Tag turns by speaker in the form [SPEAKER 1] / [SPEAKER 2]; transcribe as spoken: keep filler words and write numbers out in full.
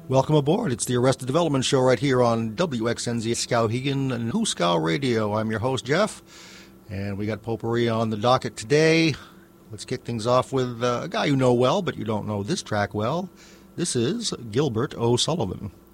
[SPEAKER 1] Welcome aboard. It's the Arrested Development Show right here on W X N Z Skowhegan and Huskow Radio. I'm your host, Jeff, and we got potpourri on the docket today. Let's kick things off with uh, a guy you know well, but you don't know this track well. This is Gilbert O'Sullivan.